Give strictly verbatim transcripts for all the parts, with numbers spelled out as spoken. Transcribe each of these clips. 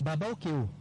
bàbá òkè o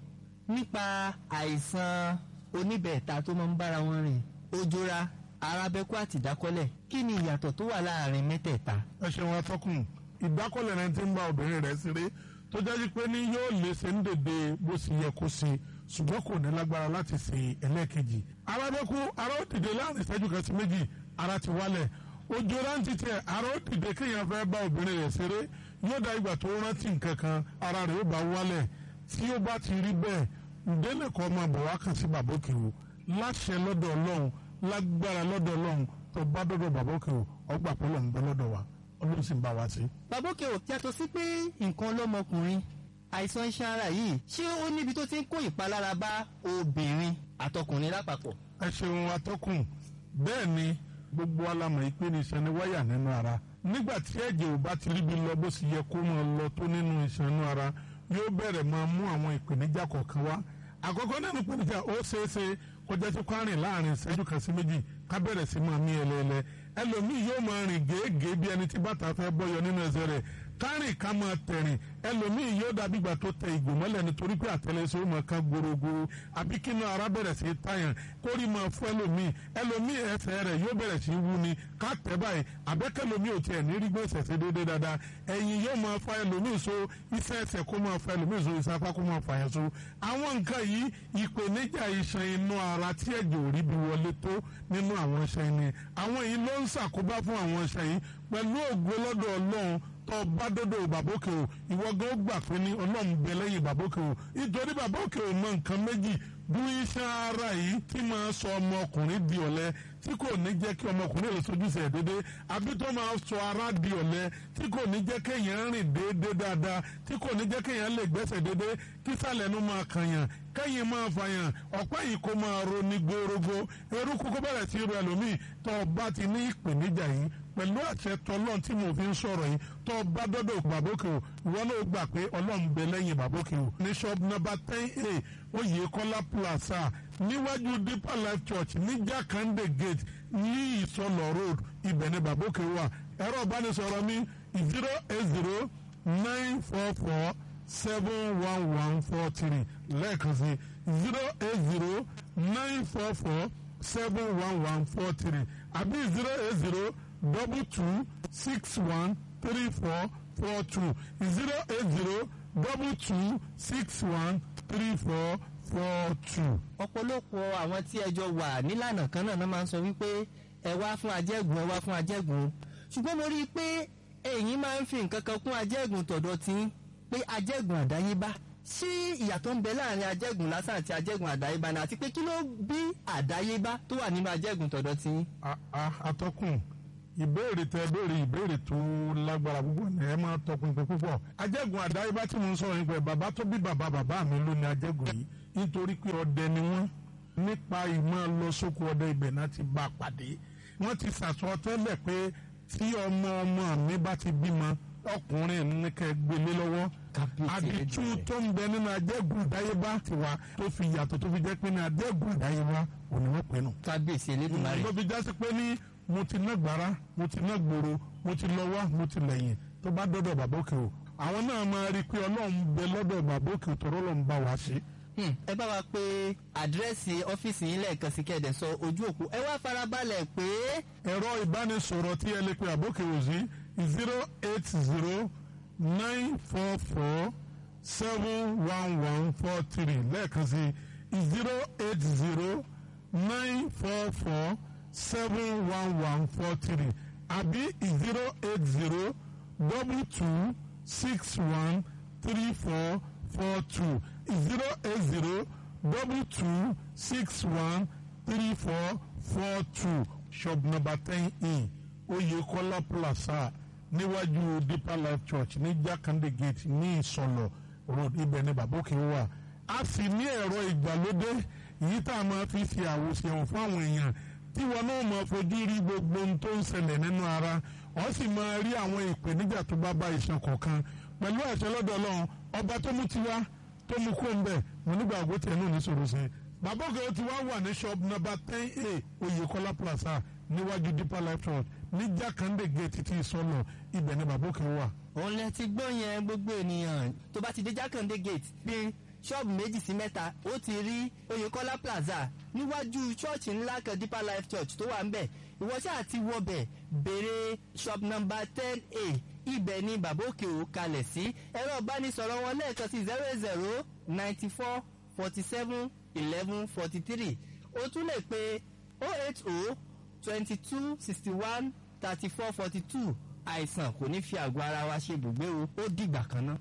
nípa àìsàn oníbẹ̀ẹ̀ta tó máa ń bára wọn rìn ojora arábẹ́kú àti ìdákọ́lẹ̀ kí ni ìyàtọ̀ tó wà láàrin mẹ́tẹ̀ẹ̀ta. ẹ ṣeun atọ́kùn ìdákọ́lẹ̀ rẹ ti ń bá obìnrin rẹ̀ ṣeré tó jẹ́ pé ní yóò lè ṣe ń dèdè bó ṣe yẹ kó ṣe ṣùgbọ́n kò ní lágbára láti ṣe ẹlẹ́ẹ̀kejì. arábẹ́kú ara ó dìde láàrin ìṣẹ́jú kan sí méjì ara ti wálẹ̀ ojora ń titẹ̀ ara ó dìde kéèyàn fẹ́ bá obìnrin rẹ̀ ṣeré yóò dá ìgbà tó rántí nǹkan kan ara rẹ̀ ó bá wálẹ̀ tí ó bá ti rí bẹ́ẹ̀ ǹdẹ́lẹ̀kọ́ ọmọ bọ̀ wá kàn sí bàbá òkè o láṣẹ lọ́dọ̀ ọlọ́run lágbára lọ́dọ̀ ọlọ́run tó bá dọ́dọ̀ bàbá òkè o ọgbà pẹ́lú ń bẹ lọ́dọ̀ wa ọlọ́run sì ń bá wa sí. bàbá òkè o yàtọ̀ sí pé nǹkan lọ́mọkùnrin àìsàn iṣan ara yìí ṣé ó níbi tó ti ń kó ìpalára bá obìnrin àtọkùnrin lápapọ̀. ẹ ṣeun atọ́kùn bẹ́ẹ̀ ni gbogbo alamọ̀ ìpè ní iṣan ni wáyà nínú ara nígbà tí ẹ̀jẹ̀ ò bá ti ríbi lọ bó sì yẹ kó máa lọ tó nínú iṣan inú ara yóò bẹ̀rẹ̀ máa mú àwọn ìpèníjà kọ̀ọ̀kan wá àkọ́kọ́ nínú ìpèníjà ó ṣeé ṣe kọjá tí kárìn láàrin ìṣẹ́jú kan sí méjì ká bẹ̀rẹ̀ sí máa mí ẹlẹ́ẹ̀lẹ́ ẹlòmíì yóò máa rìn gèégèé bí ẹni tí bàtà fẹ́ bọ́yọ nínú ẹsẹ̀ rẹ̀ kárìn ká máa tẹ̀rìn ẹlòmíì yóò dàbí ìgbà tó tẹ ìgò mọ́lẹ̀ nítorí pé àtẹlẹsẹ̀ ó máa ká gorogoro àbí kínú ara bẹ̀rẹ̀ sí tàyàn kórì máa fún ẹlòmíì ẹlòmíì ẹsẹ̀ rẹ̀ yóò bẹ̀rẹ̀ sí wú ni ká tẹ̀ báyìí àbẹ́kẹ́lòmíì ò tiẹ̀ ní rí gbé ẹsẹ̀ sí déédéé dáadáa ẹ̀yìn yóò máa fa ẹlòmíì so iṣẹ́ ẹsẹ̀ kó máa fa ẹlòmíì so ìsapá kó máa fa yẹn so àwọn nǹkan yìí ìpèníjà iṣan inú ara tí ẹ̀jẹ̀ ò rí bí wọlé tó nínú àwọn iṣan yìí ni àwọn yìí ló ń ṣàkóbá fún àwọn iṣan yìí pẹ̀lú ògo lọ́dọ̀ Ọlọ́run tó bá dọ́dọ̀ bàbókè o ìwọ gan gbà pé ní Ọlọ́run bẹ lẹ́yìn bàbókè o nítorí bàbókè o mọ nǹkan méjì bí iṣan ara yìí tí máa sọ ọmọkùnrin di ọ̀lẹ tí kò ní jẹ́ kí ọmọkùnrin lè sojúṣe ẹ̀ déédéé àbí tó máa sọ ara di ọ̀lẹ tí kò ní jẹ́ kéèyàn rìn déédéé dáadáa tí kò ní jẹ́ kéèyàn lè gbẹ́sẹ̀ déédéé kí sàlẹ̀ nu máa kànyàn kẹ́yìn máa fàyàn ọ̀pá yìí kó máa ro ní gbórógó eruku kó bẹ̀rẹ̀ sí ru ẹlòmíì tó bá ti ní ìpèníjà yìí pẹ̀lú àṣẹ tọ́lọ́n tí mo fi ń sọ̀rọ̀ yìí tó bá dọ́dọ̀ bàbókè o ìwọ náà gbà pé ọlọ́run bẹ lẹ́yìn bàbókè o ní shop number ten a Oyèkọ́lá plaza níwájú Deeper Life Church ní Jakande gate ní Ìsọlọ̀ road ibẹ̀ ni bàbókè wà ẹ̀rọ ìbánisọ̀rọ̀ mi zero eight zero nine four four seven one one four three lẹ́ẹ̀kan sí zero eight zero nine four four seven one one four three àbí zero eight zero double two six one three four four two zero eight zero double two six one three four four two. ọ̀pọ̀lọpọ̀ àwọn tí ẹjọ́ wà nílànà kan náà máa ń sọ wípé ẹ wá fún ajẹ́gùn ẹ wá fún ajẹ́gùn ṣùgbọ́n mo rí i pé ẹ̀yin máa ń fi nǹkan kan kún ajẹ́gùn tọ̀dọ̀ tí pé ajẹ́gùn àdáyébá ṣé ìyàtọ̀ ń bẹ láàrin ajẹ́gùn lásán àti ajẹ́gùn àdáyébá náà àti pé kí ló bí àdáyébá tó wà nínú ajẹ́gùn tọ̀dọ̀ tí. atọ́kùn ìbéèrè tẹ béèrè ìbéèrè tó lágbára púpọ̀ ní ẹ máa tọpinpin púpọ̀ ajẹ́gùn àdáyébá tí mo ń sọ̀rọ̀ nípa bàbá tó bí bàbá bàbá mi ló ní ajẹ́gùn yìí nítorí pé ọdẹ ni wọ́n nípa ìmọ̀ lọ sóko ọdẹ ibẹ̀ náà ti bá a pàdé wọ́n ti sàsọ tẹ́lẹ̀ pé tí ọmọ ọmọ mi bá ti bímọ ọkùnrin ní kẹ́ gbélé lọ́wọ́ àdìtú tó ń bẹ nínú ajẹ́gùn àdáyébá ti wá tó fi yàtọ̀ tó fi jẹ́ pé ní ajẹ́gùn àdáyébá òní wọ́n pinnu. kábíyèsí Elédùmarè. ló fi jásí pé ní mo ti ná gbàrà mo ti ná gbòòrò mo ti lọ wá mo ti lẹ́yìn tó bá dọ́dọ̀ bàbókè o àwọn náà máa rí i pé ọlọ́run bẹ lọ́dọ̀ bàbókè tó rọ́lọ́run bá wa ṣe. ẹ bá wa pé àdírẹ́sì ọ́fíìsì yín lẹ́ẹ̀kan sí kẹ́ẹ̀dẹ̀ sọ ojú òpó ẹ wá farabalẹ̀ pé. ẹ̀rọ ìbánisọ̀rọ̀ tí ẹ lè pe àbókè ò sí zero eight zero nine four four seven one one four three lẹ́ẹ̀kan sí zero eight zero nine four four seven one one four three àbí zero eight zero double two six one three four four two zero eight zero double two six one three four four two shop number ten e Oyèkọ́lá plaza níwájú Deeper Life Church ní Jakande gate ní Ìsọlọ̀ road ibẹ̀ ní bàbókè wà a sì ní ẹ̀rọ ìgbàlódé yìí tá a máa fi ṣe àwòṣe fún àwọn èèyàn tí wọn náà máa fojú rí gbogbo ohun tó ń ṣẹlẹ̀ nínú ara wọ́n sì máa rí àwọn ìpèníjà tó bá bá iṣan kọ̀ọ̀kan pẹ̀lú àṣẹ lọ́dọ̀ Ọlọ́run ọba tó mú tiwa tó mú kó ń bẹ̀ mo nígbà àgbo tẹ̀ náà ní sọ̀rọ̀ sí i. bàbá òkè ti wá wà ní shop number ten a Oyèkọ́lá plaza níwájú Deeper Life Church ní Jakande gate ti Ìsọlọ̀ ibẹ̀ ni bàbá òkè wà. òun lẹ ti gbọ́ yẹn gbogbo ènìyàn tó bá ti dé Jakande gate pé ṣọ́ọ̀bù méjì sí mẹ́ta ó ti rí Oyèkọ́lá Plaza níwájú ṣọ́ọ̀ṣì ńlá kan Deeper Life Church tó wà ń bẹ̀ ìwọ ṣáà ti wọbẹ̀ béèrè shop number ten a ibẹ̀ ni bàbá òkè ò kalẹ̀ sí ẹ̀rọ ìbánisọ̀rọ̀ wọn lẹ́ẹ̀kan sí zero zero ninety four forty seven eleven forty three o tún lè pe oh eight oh twenty two sixty one thirty four forty two àìsàn kò ní fi àgọ́ ara wa ṣe ibùgbé o ó dìgbà kan náà.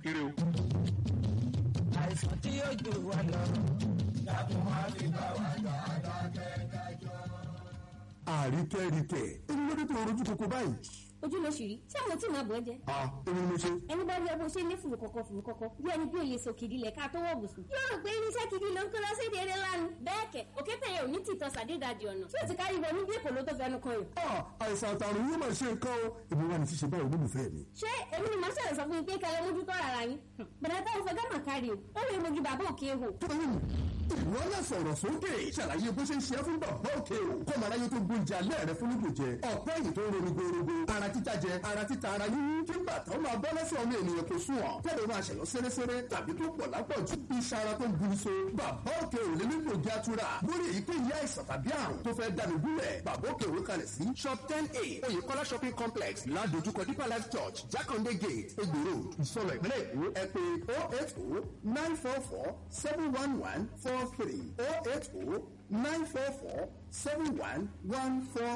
àìsàn tí yóò jù wá lọ dákun má fi bá wa jà dákẹ́dájọ́. àríkẹ́ríkẹ́ èmi ló dé tó rojú koko báyìí. ojú ló ṣì rí ṣé àwọn tí màá bọ̀ ẹ́ jẹ́. a èmi ló ṣe. ẹni bá rí ọgbọ́n ṣe ní fùrù kọ̀kọ̀ fùrù kọ̀kọ̀ bí ẹni bí òye sòkìdí lẹ̀ ká tó wọ̀ bùsùn. yóò rò pé irinṣẹ́ gidi ló ń kó lọ sí èdè eré lánàá. bẹ́ẹ̀ kẹ̀ òkè tẹ̀yẹ ò ní tìtọ́ sàdédàdì ọ̀nà tí ò ti kárí wọnú bí èkó ló tó fẹnu kan yìí. a àìsàn àtàrùn yóò máa ṣe nǹkan o èmi wà ní ṣíṣe báyìí olólùfẹ́ mi. ṣé èmi ni màá ṣẹlẹ̀ sọ fún yín pé kẹlẹ́ mójútó rárá yín. bẹ̀rẹ̀ táwọn fẹ́ gámà kárí o ó lè mojú bàbá òkè hò. ìwọ náà sọ̀rọ̀ sókè ṣàlàyé bó ṣe ń ṣe é fún bàbá òkè o kọ́mọ aráyé tó gbóúnjẹ alẹ́ rẹ fún nígbò jẹ ọ̀pẹ́ yìí tó ń ronú gbòòrògbò ara títa jẹ ara títa ara yíyí kí bàtà ó máa bọ́ lẹ́sẹ̀ ọmọ ènìyàn kò sùn ọ̀ tẹ́lẹ̀ máa ṣẹ̀yọ́ sẹ́rẹ́sẹ́rẹ́ tàbí tó pọ̀ lápọ̀jù iṣan ara tó ń buru so bàbá òkè ò lè nílò jẹ́ àtúrà lórí èyíkéyìí àìsàn tàbí àrùn tó fẹ́ dànù gúnlẹ̀ bàbá òkè òwe kalẹ̀ sí shop ten a Oyèkọ́lá shopping complex ládojúkọ Deeper Life Church Jákàndé gate Egbò road ìsọlọ ìpínlẹ̀ Èkó ẹ pè oh eight oh nine four four seven one one four three oh eight oh nine four four seven one one four